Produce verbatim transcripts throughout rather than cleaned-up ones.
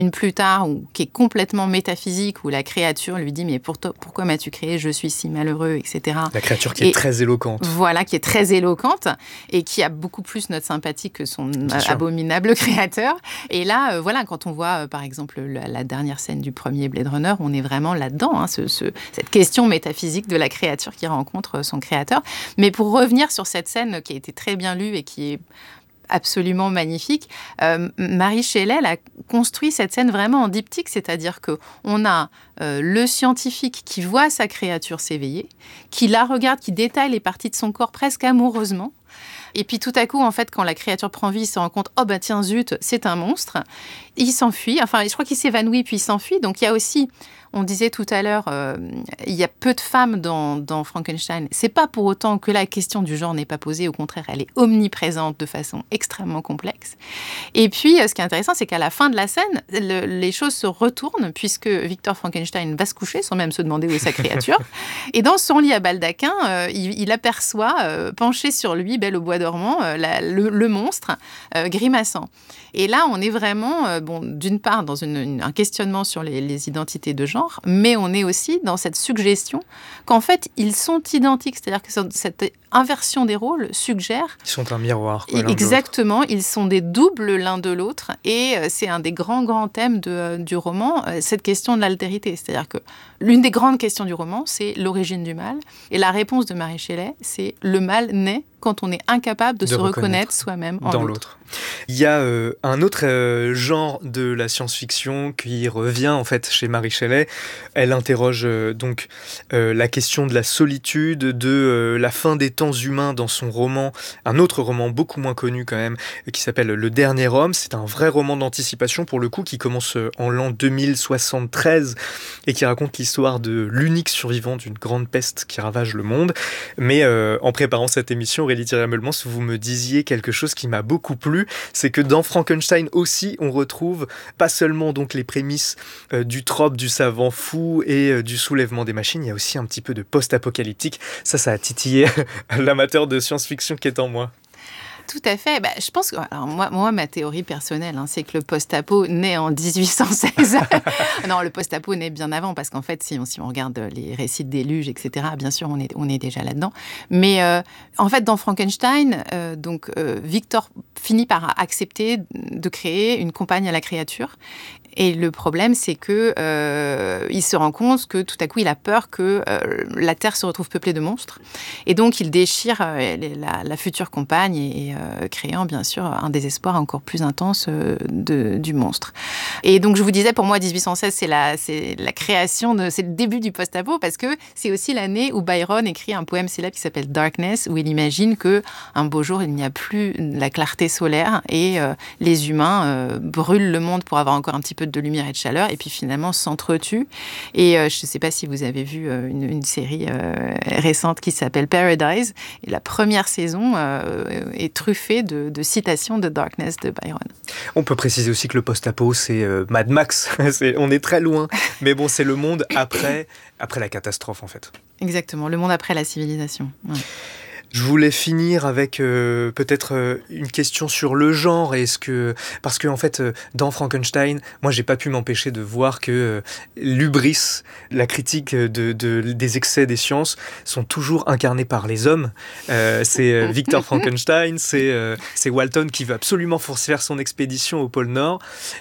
une plus tard où, qui est complètement métaphysique, où la créature lui dit « mais pour toi, pourquoi m'as-tu créé ? Je suis si malheureux, et cetera » La créature qui et, est très éloquente. Voilà, qui est très éloquente et qui a beaucoup plus notre sympathie que son euh, abominable créateur. Et là, euh, voilà, quand on voit, euh, par exemple, la, la dernière scène du premier Blade Runner, on est vraiment là-dedans, hein, ce, ce, cette question métaphysique de la créature qui rencontre son créateur. Mais pour revenir sur cette scène qui a été très bien lue et qui est absolument magnifique, euh, Mary Shelley elle a construit cette scène vraiment en diptyque, c'est-à-dire qu'on a euh, le scientifique qui voit sa créature s'éveiller, qui la regarde, qui détaille les parties de son corps presque amoureusement. Et puis tout à coup, en fait, quand la créature prend vie, il se rend compte « Oh bah tiens, zut, c'est un monstre ». Il s'enfuit, enfin, je crois qu'il s'évanouit puis il s'enfuit. Donc il y a aussi, on disait tout à l'heure, euh, il y a peu de femmes dans, dans Frankenstein. C'est pas pour autant que la question du genre n'est pas posée. Au contraire, elle est omniprésente de façon extrêmement complexe. Et puis, ce qui est intéressant, c'est qu'à la fin de la scène, le, les choses se retournent puisque Victor Frankenstein va se coucher sans même se demander où est sa créature. Et dans son lit à baldaquin, euh, il, il aperçoit, euh, penché sur lui, belle au bois dormant, euh, la, le, le monstre euh, grimaçant. Et là, on est vraiment, euh, bon, d'une part, dans une, une, un questionnement sur les, les identités de genre, mais on est aussi dans cette suggestion qu'en fait, ils sont identiques. C'est-à-dire que cette inversion des rôles suggère... Ils sont un miroir, quoi, exactement, ils sont des doubles l'un de l'autre. Et euh, c'est un des grands, grands thèmes de, euh, du roman, euh, cette question de l'altérité. C'est-à-dire que l'une des grandes questions du roman, c'est l'origine du mal. Et la réponse de Mary Shelley, c'est le mal naît quand on est incapable de, de se reconnaître, reconnaître soi-même en dans l'autre. l'autre. Il y a euh, un autre euh, genre de la science-fiction qui revient en fait chez Mary Shelley. Elle interroge euh, donc euh, la question de la solitude, de euh, la fin des temps humains dans son roman, un autre roman beaucoup moins connu quand même, qui s'appelle Le Dernier Homme. C'est un vrai roman d'anticipation pour le coup qui commence en l'an deux mille soixante-treize et qui raconte l'histoire de l'unique survivant d'une grande peste qui ravage le monde. Mais euh, en préparant cette émission, Aurélie Thierry-Melmans, vous me disiez quelque chose qui m'a beaucoup plu, c'est que dans Frankenstein aussi, on retrouve pas seulement donc les prémices euh, du trope du savant fou et euh, du soulèvement des machines, il y a aussi un petit peu de post-apocalyptique. Ça, ça a titillé l'amateur de science-fiction qui est en moi. Tout à fait. Bah, je pense que alors moi, moi, ma théorie personnelle, hein, c'est que le post-apo naît en dix-huit cent seize. Non, le post-apo naît bien avant, parce qu'en fait, si on, si on regarde les récits de déluge, et cetera, bien sûr, on est, on est déjà là-dedans. Mais euh, en fait, dans Frankenstein, euh, donc, euh, Victor finit par accepter de créer une compagne à la créature. Et le problème, c'est que euh, il se rend compte que tout à coup, il a peur que euh, la Terre se retrouve peuplée de monstres. Et donc, il déchire euh, la, la future compagne et, et euh, créant, bien sûr, un désespoir encore plus intense euh, de, du monstre. Et donc, je vous disais, pour moi, dix-huit cent seize, c'est la, c'est la création, de, c'est le début du post-apo, parce que c'est aussi l'année où Byron écrit un poème célèbre qui s'appelle Darkness, où il imagine qu'un beau jour, il n'y a plus la clarté solaire et euh, les humains euh, brûlent le monde pour avoir encore un petit peu de lumière et de chaleur, et puis finalement s'entretuent. Et euh, je ne sais pas si vous avez vu euh, une, une série euh, récente qui s'appelle Paradise, et la première saison euh, est truffée de, de citations de Darkness de Byron. On peut préciser aussi que le post-apo, c'est euh, Mad Max, c'est, on est très loin, mais bon, c'est le monde après, après la catastrophe en fait. Exactement, le monde après la civilisation. Ouais. Je voulais finir avec euh, peut-être euh, une question sur le genre. Est-ce que parce que en fait euh, dans Frankenstein, moi j'ai pas pu m'empêcher de voir que euh, l'hubris, la critique de, de des excès des sciences sont toujours incarnés par les hommes. Euh, c'est euh, Victor Frankenstein, c'est euh, c'est Walton qui veut absolument faire son expédition au pôle Nord.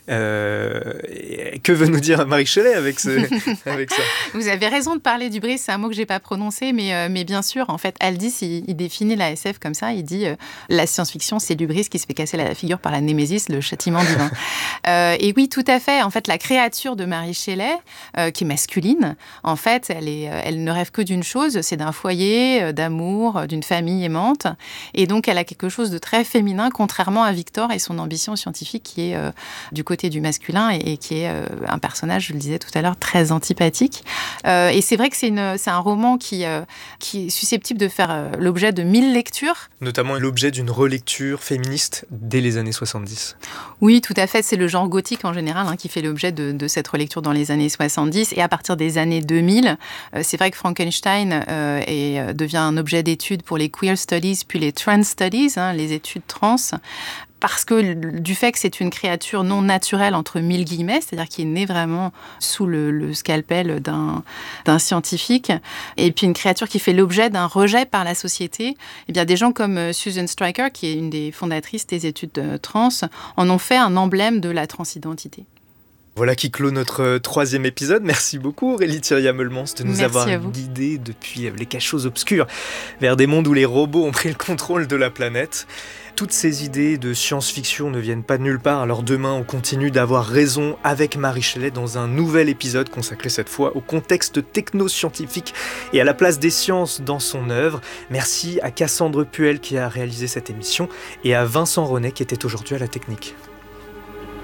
Euh, que veut nous dire Mary Shelley avec ce, avec ça? Vous avez raison de parler d'hubris, c'est un mot que j'ai pas prononcé, mais euh, mais bien sûr, en fait, Aldis il, il définit la S F comme ça, il dit euh, la science-fiction, c'est l'hubris qui se fait casser la figure par la némésis, le châtiment divin. euh, et oui, tout à fait. En fait, la créature de Mary Shelley, euh, qui est masculine, en fait, elle, est, elle ne rêve que d'une chose, c'est d'un foyer, euh, d'amour, d'une famille aimante. Et donc, elle a quelque chose de très féminin, contrairement à Victor et son ambition scientifique qui est euh, du côté du masculin et, et qui est euh, un personnage, je le disais tout à l'heure, très antipathique. Euh, et c'est vrai que c'est, une, c'est un roman qui, euh, qui est susceptible de faire euh, l'objet de mille lectures. Notamment l'objet d'une relecture féministe dès les années soixante-dix. Oui, tout à fait. C'est le genre gothique en général hein, qui fait l'objet de, de cette relecture dans les années soixante-dix. Et à partir des années deux mille, euh, c'est vrai que Frankenstein euh, est, devient un objet d'étude pour les queer studies, puis les trans studies, hein, les études trans. parce que du fait que c'est une créature non naturelle entre mille guillemets, c'est-à-dire qui est née vraiment sous le, le scalpel d'un, d'un scientifique, et puis une créature qui fait l'objet d'un rejet par la société, eh bien des gens comme Susan Stryker, qui est une des fondatrices des études de trans, en ont fait un emblème de la transidentité. Voilà qui clôt notre troisième épisode. Merci beaucoup Aurélie Thiriat-Meulemans de nous Merci avoir guidés depuis les cachots obscurs vers des mondes où les robots ont pris le contrôle de la planète. Toutes ces idées de science-fiction ne viennent pas de nulle part, alors demain on continue d'avoir raison avec Marie Shelley dans un nouvel épisode consacré cette fois au contexte techno-scientifique et à la place des sciences dans son œuvre. Merci à Cassandre Puel qui a réalisé cette émission et à Vincent Renet qui était aujourd'hui à la technique.